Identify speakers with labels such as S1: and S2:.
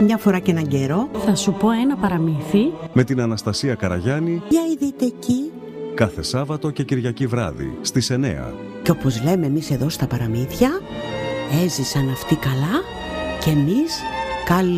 S1: μια φορά και έναν καιρό
S2: θα σου πω ένα παραμύθι
S3: με την Αναστασία Καραγιάννη.
S1: Για ειδείτε εκεί.
S3: Κάθε Σάββατο και Κυριακή βράδυ στις 9.
S1: Και όπως λέμε εμείς εδώ στα παραμύθια, έζησαν αυτοί καλά και εμείς καλή.